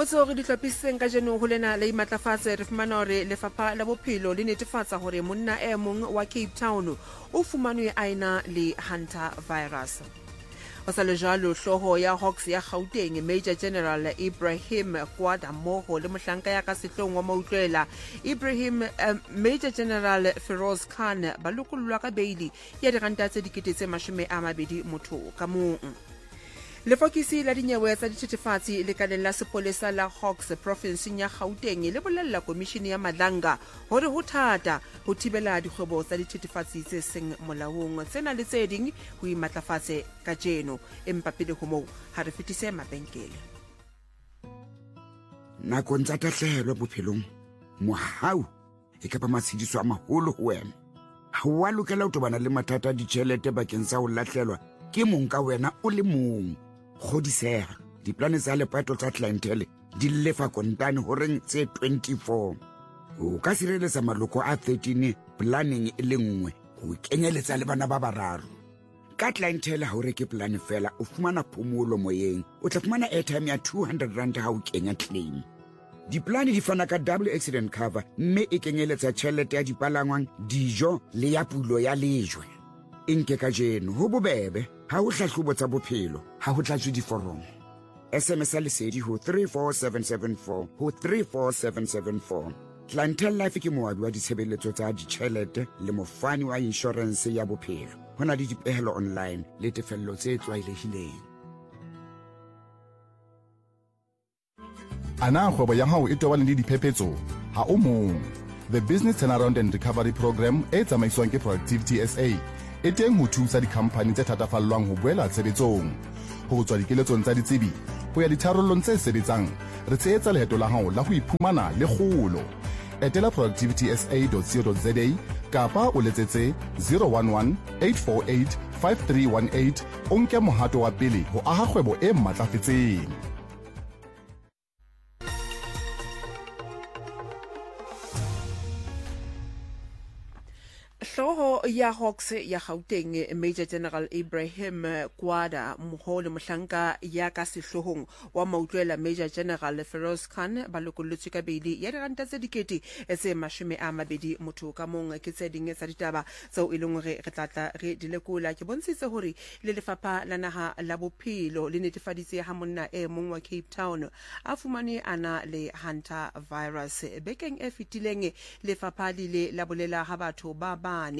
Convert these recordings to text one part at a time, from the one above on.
Kgotso re ditlhopiseng ka jeno ho lena le matlafatse re fumana hore lefapha la bophelo le netefatsa hore monna e mong wa Cape Town o fumanwe aina le Hunter virus. O sa le jalo hloho ya Hawks ya Gauteng Major General Ibrahim Kwada mmoho le mohlanka ya ka sehlong wa mautlwela Ibrahim Major General Feroz Khan ba lokollwa ka beili ya diranta tse dikete 20 motho ka mong. Lefokisi la dinyewe tsa dithethefatsi lekaleng la sepolesa la Hawks provinceng ya Gauteng le bolella komishini ya Madlanga hore ho thata ho thibela dikgwebo tsa dithethefatsi tse seng molaong tsena le tse ding ho imatlafatse ka jeno empa pele ho moo ha re fetise mabenkele. Nakong tsa tahlehelo bophelong mohau e ka ba matshediso a maholo ho wena. Ha wa lokela ho tobana le mathata a ditjhelete bakeng sa ho lahlelwa ke mong ka wena o le mong. Kgodisega diplane tsa lepato tsa clientele di lefa kontane horeng tse 24. O ka sireletsa maloko a 13 planning e le nngwe ho kenyeletsa le bana ba bararo. Ka clientele ha o reke plane fela o fumana phomolo moyeng, o tla fumana airtime ya 200 rand ha o kenya claim. Diplane di fana ka double accident cover mme e kenyeletsa tjhelete ya dipalangwang, dijo le ya pulo ya lejwe. Inke ka jeno ho bobebe ha o hlahlobo tsa bophelo ha ho tlatswe diforomo. SMS lesedi ho 34774 ho 34774. Clientele Life ke moabi wa ditshebeletso tsa ditjhelete le mofani wa insurance ya bophelo. Hona le dipehelo online le tefello tse tlwaelehileng. Ana kgwebo ya hao e tobane le diphephetso ha o mong. The Business Turnaround and Recovery Program e tsamaiswang ke Productivity SA e teng ho thusa dikhampani tse thatafallwang ho boela tshebetsong. Ho tswa dikeletsong tsa ditsebi ho ya ditharollong tse sebetsang, re tshehetsa leheto la hao la ho iphumana le kgolo. Etela productivitysa.co.za kapa o letsetse 011 848 5318 o nke mohato wa pele ho aha kgwebo e matlafetseng. Hloho ya Hawks ya Gauteng Major General Ibrahim Kwada mmoho le mohlanka ya ka sehlohong wa mautlwela Major General Feroz Khan ba lokolletswe ka beili ya diranta tse dikete tse 20 motho ka mong ke tse ding tsa ditaba tseo e leng hore re tlatla re di lekola. Ke bontshitse hore le lefapha la naha la bophelo le netefaditse ha monna e mong wa Cape Town a fumane ana le Hunter virus. Bekeng e fetileng lefapha le la bolela ha batho ba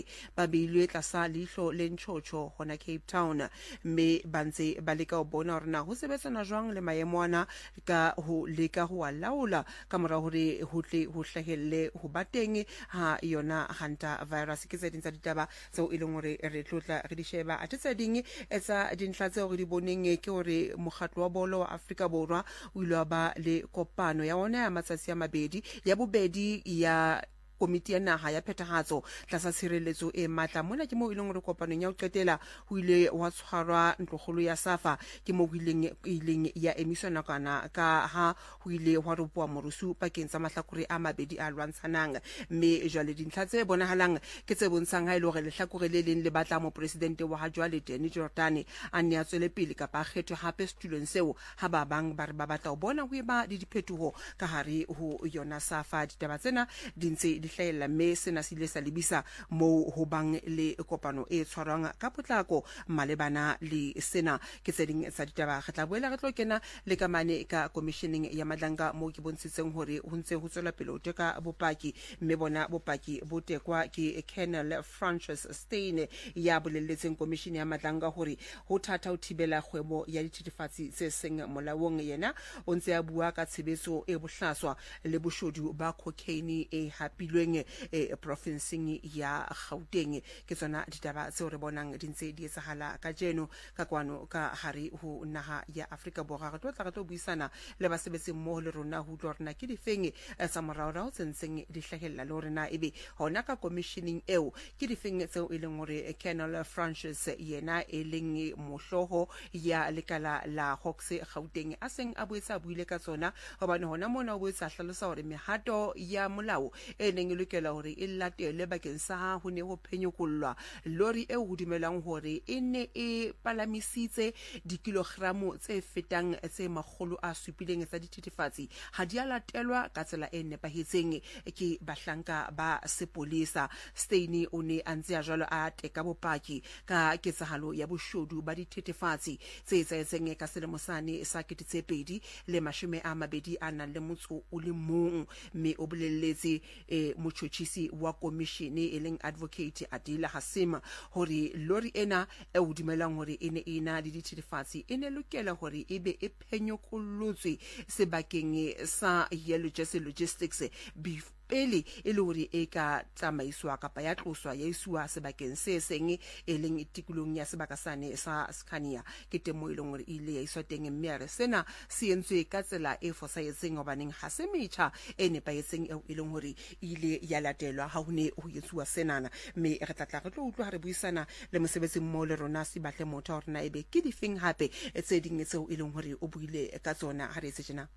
ba beilwe tlasa leihlo le ntjhotjho hona Cape Town mme ba ntse ba leka ho bona hore na ho sebetsana jwang le maemo ana ka ho leka ho laola ka mora hore ho tle ho hlahelle ho bateng ha yona Hunter virus. Ke tse ding tsa ditaba tseo e leng hore re tlotla re di sheba a tse ding etsa dintlha tseo re di boneng ke hore mokgatlo wa bolo wa Afrika Borwa o ile ba le kopano ya ona ya matsatsi a mabedi ya bobedi ya komiti ya naha ya phethahatso tlasa tshireletso e matla. Mona ke mo ileng re kopanong ya ho qetela ho ile wa tshwarwa ntlokgolo ya SAFA ke mo ileng ya emiswa nakwana ka ha ho ile wa ropoa morusu pakeng tsa mahlakore a mabedi a lwantshanang mme jwale dintlha tse bonahalang ke tse bontshang ha ile hore lehlakore le leng le batla mo presidente wa ha jwale Danny Jordaan a ne a tswele pele kapa kgethwe hape setulong seo ha ba bang ba re ba batla ho bona ho eba le diphethoho ka hare ho yona SAFA. Ditaba tsena di ntse hlaela mme sena se ile sa lebisa moo ho bang le kopano e tshwarwang ka potlako malebana le sena. Ke tse ding tsa ditaba re tla boela re tlo kena le kamane ka commissioning ya Madlanga moo ke bontshitseng hore ho ntse ho tswela pele ho teka bopaki mme bona bopaki bo tekwa ke Colonel Francis Stein ya bolelletseng commission ya Madlanga hore ho thata ho thibela kgwebo ya dithethefatsi tse seng molaong. Yena o ntse a bua ka tshebetso e bohlaswa le boshodu ba cocaine e hapilwe provinceng ya Gauteng. Ke tsona ditaba tseo re bonang di ntse di etsahala ka jeno ka kwano ka hare ho naha ya Afrika Borwa. Re tlo buisana le basebetsi mmoho le rona ho tlo rena ke difeng tsa moraorao tse ntseng di hlahella le hore na ebe hona ka commissioning eo ke difeng tseo e leng hore Colonel Francis yena e leng mohloho ya lekala la Hawks Gauteng a seng a boetsa buile ka tsona hobane hona mona o boetsa hlalosa hore mehato ya molao e leng neng e lokela hore e latele bakeng sa ha ho ne ho phenyokollwa lori e ho dumelang hore e ne e palamisitse dikilogramo tse fetang tse 700 tsa dithethefatsi ha di a latelwa ka tsela e nepahetseng ke bahlanka ba sepolesa. Steini o ne a ntse a jwalo a teka bopaki ka ketsahalo ya boshodu ba dithethefatsi tse etsahetseng ka selemo sane sa 2021 a nang le motso o le mong, mme o bolelletse motjhotjhisi wa komishene e leng advocate Adila Hasima hore lori ena e o dumelang hore ene ena le dithethefatsi ene lokela hore ebe e phenyokollotswe sebakeng sa Yellow Jersey Logistics pele e le hore e ka tsamaiswa kapa ya tloswa ya iswa sebakeng se seng e leng tikolong ya sebaka sane sa Scania ke temo e leng hore ile ya iswa teng, mme re sena se entswe ka tsela e fosahetseng hobaneng ha se metjha e nepahetseng eo e leng hore ile ya latelwa ha ho ne ho etsuwa senana. Mme re tla re tlo utlwa re buisana le mosebetsi mmoho le rona se batle motho hore na ebe ke difeng hape tse ding tseo e leng hore o buile ka tsona ha re etse tjena.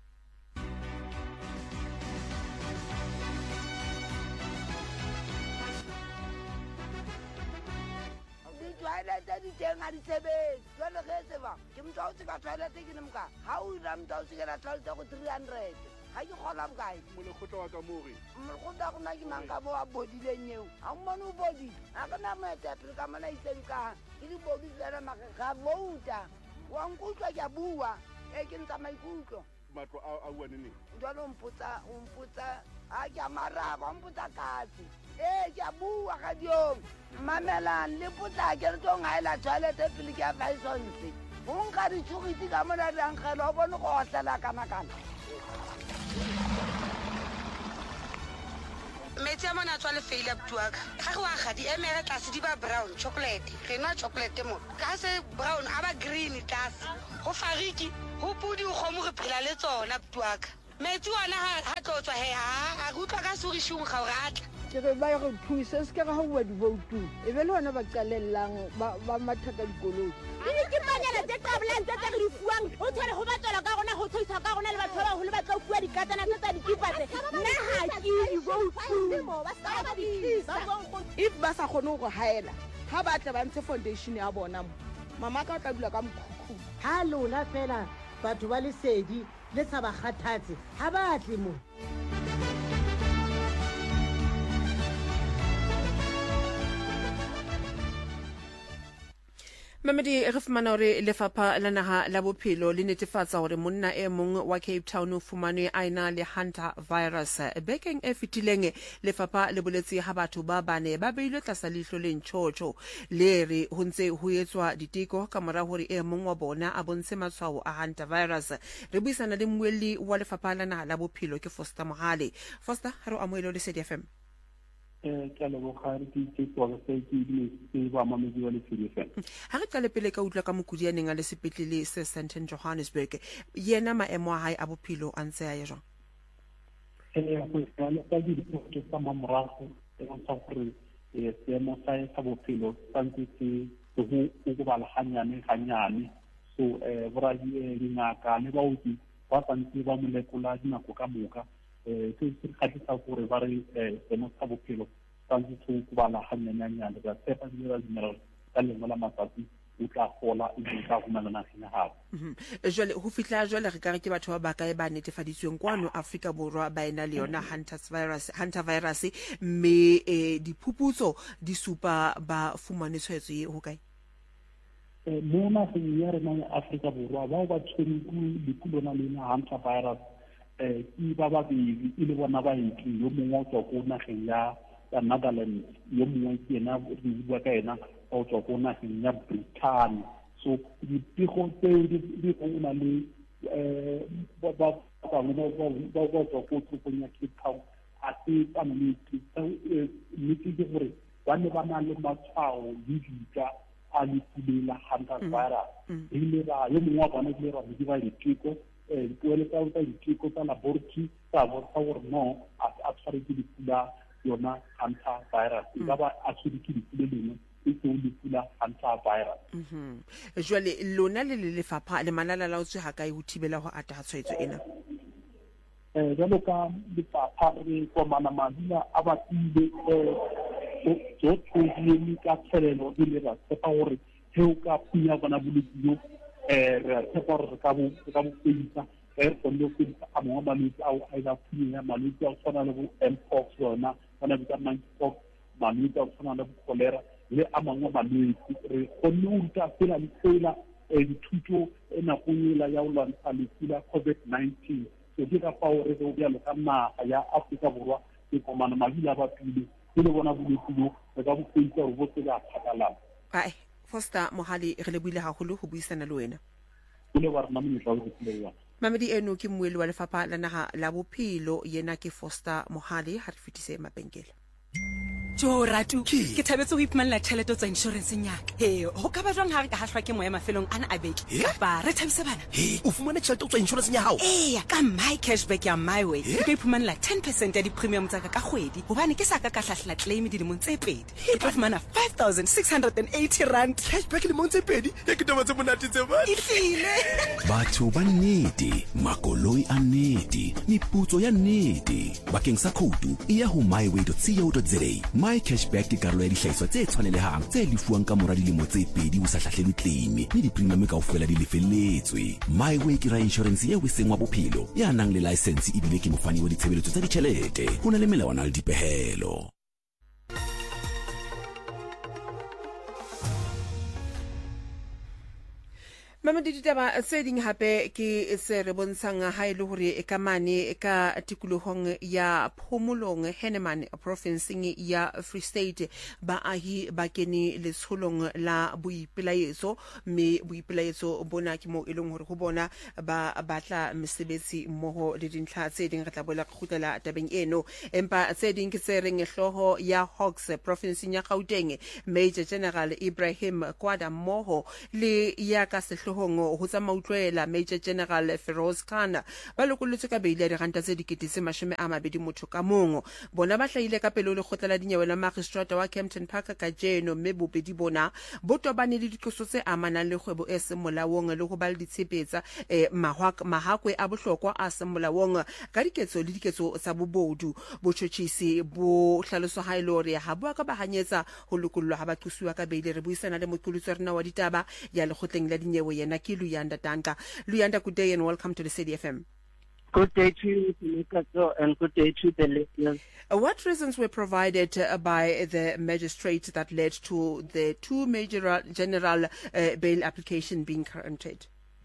Toilet di teng a di sebetse jwale ge se ba ke motho o tseka toilet ke ne mka ha o ira motho o tsekela toilet go 300 ha ke kgola bokae mo le khotla wa ka mo re mo khotla go na ke mang ka mo a bodileng eo ha mmone o bodi a ka na meta pele ka mona itseng ka ke di bodi tsela maka ga vouta wa nkutlwa ke a bua ke ntsha maikutlo matlo a bua nene jwale o mpotsa a ke amaraba o mpotsa katse ke a bua ka diong mamelang le potla ke re tlo ngaela toilet pele ke a faisonse o nka di tshogiti ka mona di ankgela o bone go otlela kana-kana metsi a mona a tswa lefeile butuaka ga go aga di emere tlase di ba brown chocolate re nwa chocolate mo ka se brown a ba green tlase go fariki go pudi o kgomo re phela le tsona butuaka metsi ona ha tlo tswa he ha a utlwa ka surišong ga o ratla ke re ba go thusa se ka ga bua di vote e be le bona ba qalellang ba mathaka dikoloi ke panyela tse tablang tse re fuang o tshwere go batswela ka gona go thusa ka gona le batho ba go le batla go bua dikatana tsa dikipatse nna ha ke di vote if ba sa gone go haela ha ba tla ba ntse foundation ya bona mama ka tla dula ka mkhukhu ha lona fela batho ba lesedi le sa ba kgathatse ha ba tle mo Mamedi re fumana hore lefapha la naha la bophelo le netefatsa hore monna e mong wa Cape Town o fumanwe a ena le Hunter virus. Bekeng e fetileng lefapha le boletse ha batho ba bane ba beilwe tlasa leihlo le ntjhotjho le re ho ntse ho etswa diteko ka mora hore e mong wa bona a bontshe matshwao a Hunter virus. Re buisana le mmuelli wa lefapha la naha la bophelo ke Foster Mohale. Foster, ha re amohelo le CDFM. Ke le bogare ke tswa go se ke di ba mamedi wa le CDFM. Ha re tla le pele ka utla ka mokudi ya neng a le sepetlele se St Johannesburg yena maemo a hae a bophelo a ntse a jwang? Go tsala ka di dipotso tsa mamorago e ntse gore seemo sa bophelo tantse se go bala hanyane so bora dingaka le baoki ba tantse ba molekola dinako ka moka se ga tsa gore ba re seemo sa bophelo tantse se go bala hanyane ba tsepa di ra dinero ka lengwe la matsatsi o tla gola e tla go manana ga gago jwale ho fitla jwale re ka re ke batho ba kae ba netefaditsweng kwano Afrika Borwa ba ena le yona Hunter virus mme diphuputso di supa ba fumane tshwaetso e ho kae mo nageng ya rena ya Afrika Borwa bao ba tshwereng dikulona le Hunter virus ke ba babedi e le bona ba itse yo mongwe o tswa ko nageng ya Netherlands yo mongwe ke ena re bua ka ena o tswa ko nageng ya Britain so dipego tseo di go na le ba tswa ko tsong ya Cape Town a se ka nnete ke gore ba ne ba na le matshwao le dika a lefulela Hunter virus ile ba yo mongwe wa bona ke ra di ba diteko tuele tsa diteko tsa laboratory tsa bontsha gore no a tshware ke dipula yona Hunter virus ka ba a tshwere ke dipula lengwe e tse o dipula Hunter virus jwale lona le lefapha le manala la o tswe ha kae ho thibela ho ata ha tshwaetso ena jalo ka lefapha re komana madila a batile jo tshodieni ka tshelelo di le ba tshepa gore he o ka punya bona bolekio re tshepa gore re ka bo fedisa re kgonne go fedisa a mangwe malwetse ao a ila punya malwetse a go tshwana le bo mpox yona bona bitsa monkeypox malwetse a go tshwana le bo cholera le a mangwe malwetse re kgonne go ruta fela le fela dithuto nakong ela ya go lwantsha lefu la COVID-19 so ke ka fao re go bjalo ka naga ya Afrika Borwa e komana mabila a bapile ke le bona bolekio re ka bo fedisa gore bo se ka phatlhalala. Ai Foster Mohale re le buile haholo go buisana le wena. Ile wa rena monyetla go tshelela. Mamedi eno ke mmueli wa lefapha la naga la bophelo yena ke Foster Mohale ha re fetise mabenkele. Jo Ratu ke thabetse go iphumana tšhelete tsa insurance nya he go ka ba jwang ha re ka hahlwa ke moya mafelong ana a beke ba re thabise bana o fumane tšhelete tsa insurance nya hao ka my cashback ya my way ke ka iphumana 10% ya di premium tsa ka kgwedi hobane ke sa ka hlahla claim dilemong tse pedi ke tla fumana 5680 rand cashback dilemong tse pedi ke taba tse monate tse ba ifile batho ba nnete makoloi a nnete meputso ya nnete bakeng sa khoutu e ya ho myway.co.za My cashback ke karolo ya dihlahiswa tse tshwanelehang tse lefuwang ka mora dilemo tse pedi o sa hlahlelwe claim le di-premium kaofela di lefelletswe. My way ke ra insurance eo eseng wa bophelo ya nang le license ebile ke mofani wa ditshebeletso tsa ditjhelete ho na le melawana le dipehelo. Mamadi ditaba tse ding hape ke se re bontshang ha ile hore e kamane ka tikolohong ya Phomolong Henneman provinceng ya Free State baahi ba kene letsholong la boipelaetso me boipelaetso bona ke mo eleng hore go bona ba batla mesebetsi mmoho le dintlha tse ding re tla boela khutela tabeng eno empa tse ding ke se reng hloho ya Hawks provinceng ya Gauteng Major General Ibrahim Kwada mmoho le ya ka ho tsa mautlwela Major General Feroz Khan ba lokolotse ka beile di ranta tse dikete tse 20 motho ka mongo bona ba hlaile ka pelo le khotla la dinyewe la magistrate wa Kempton Park ka jeno mme bobedi bona bo tobane le ditloso tse amanang le kgwebo e se molaong le go ba le ditshepetsa mahakwe a bohlokwa a se molaong ka diketso le diketso tsa bobodu botšhotšhisi bo hlaloso ha ile hore ha bua ka ba hanyetsa ho lokolwa ha ba thusiwa ka beile re buisana le mokulutso rena wa ditaba ya lekgotleng la dinyewe Naki Luyanda Tanka. Luyanda, good day and welcome to the CDFM. Good day to you, Nikato, and good day to the listeners. What reasons were provided by the magistrate that led to the two major general bail application being granted?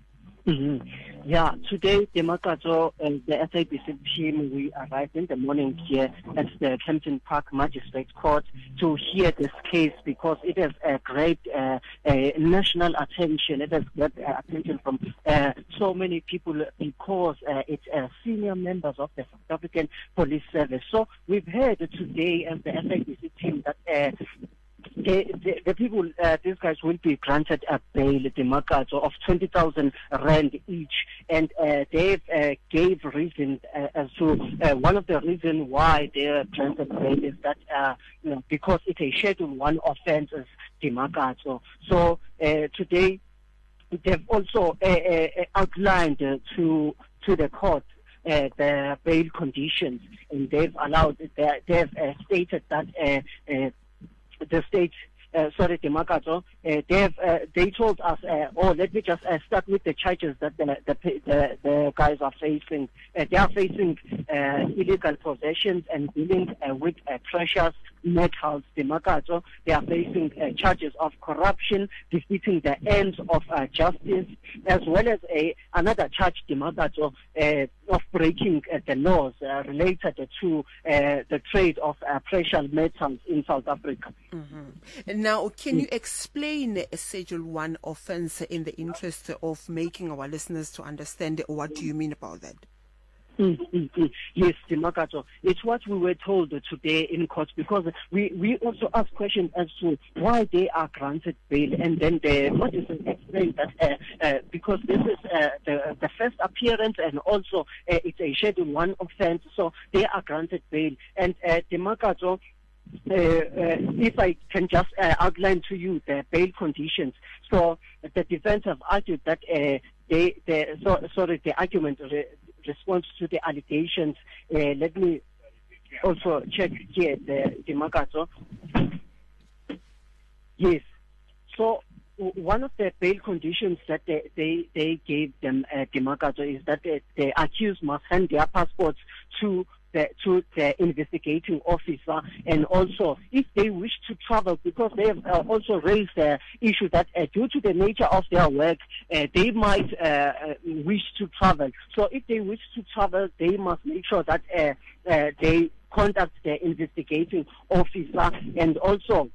Yeah, today, Demakato and the SABC team, we arrived in the morning here at the Kempton Park Magistrates Court to hear this case because it has great national attention. It has got attention from so many people because it's senior members of the South African Police Service. So we've heard today as the SABC team that the people, these guys will be granted a bail, the market of 20,000 rand each, and they gave reasons as to one of the reasons why they are granted bail is that because it's a Schedule 1 offense, the market. So today they've also outlined to the court the bail conditions, and they've allowed. They've stated that. The state, Demakato, they told us, let me just start with the charges that the guys are facing. They are facing illegal possessions and dealing with precious metals, Demakato. They are facing charges of corruption, defeating the ends of justice, as well as another charge, Demakato, of breaking the laws related to the trade of precious metals in South Africa. Mm-hmm. Now, can you explain a Schedule 1 offense in the interest of making our listeners to understand what do you mean about that? Yes, Demakato. It's what we were told today in court because we also asked questions as to why they are granted bail, and then the magistrate explained that because this is the first appearance and also it's a Schedule 1 offense, so they are granted bail. And Demakato, if I can just outline to you the bail conditions. So the defense have argued that the argument response to the allegations. Let me also check here the Makatso. Yes. So one of the bail conditions that they gave them, Demarcato, is that the accused must hand their passports to the investigating officer, and also if they wish to travel, because they have also raised the issue that due to the nature of their work, they might wish to travel. So if they wish to travel, they must make sure that they contact the investigating officer, and also,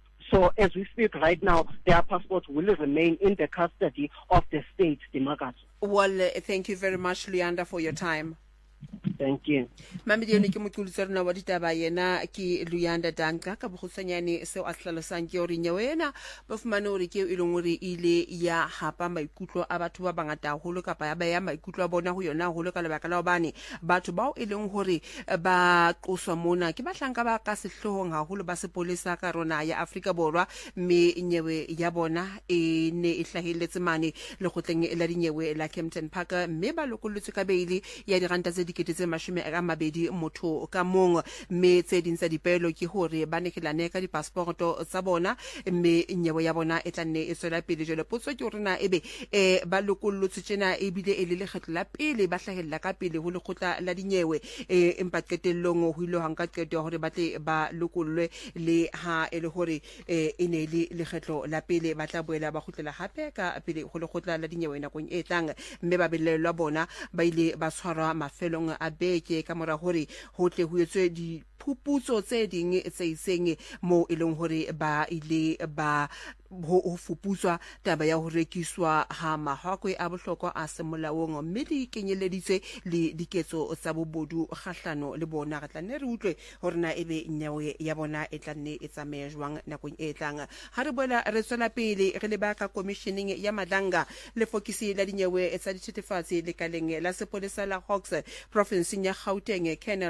so as we speak right now, their passports will remain in the custody of the state, Demarcato. Well, thank you very much, Luyanda, for your time. Thank you. Mamedione ke motlolisi rena wa ditaba yena ke Luyanda Danka ka bogusanyane seo a hlalosang ke hore nyewe ena ba fumane hore ke ileng hore ile ya hapa maikutlo a batho ba bangata haholo kapa ya ba ya maikutlo a bona ho yona haholo ka lebaka la hobane batho bao ileng hore ba qoswa mona ke bahlanka ba ka sehlohong haholo ba sepolesa ka rona ya Afrika Borwa, mme nyewe ya bona e ne e hlahelletse mane le gotleng la dinyewe la Kempton Park, mme ba lokollotswe ka beili ya diranta tse dikete tse 20 motho ka mong, mme tse ding tsa dipeelo ke hore ba nekelane ka dipassporto tsa bona, mme nyewe ya bona e tla nne e tswela pele. Jole potso ke hore na ebe ba lokollotswe tsena e bile e le lekgetlo la pele ba hlahella ka pele ho lekgotla la dinyewe, empa qetellong ho ile hanga qeto hore ba tle ba lokollwe le ha e le hore e ne le lekgetlo la pele ba tla boela ba khutlela hape ka pele ho lekgotla la dinyewe nakong e tlang, mme ba belelwa bona ba ile ba tshwarwa mafelong a beke ka mora hore ho tle ho etswe diphuputso tse ding tse iseng mo eleng hore ba ile ba ho fuputswa taba ya ho rekiswa ha mahakwe a bohlokwa a semolaong, mme di kenyeleditswe le diketso tsa bobodu kgahlano le bona. Re tla nne re utlwe hore na ebe nyewe ya bona e tla nne e tsamaya jwang nakong e tlang. Ha re boela re tswela pele re le ba ka commissioning ya Madanga le fokisi la dinyewe tsa dithethefatsi lekaleng la sepolesa la Hawks province ya Gauteng, Colonel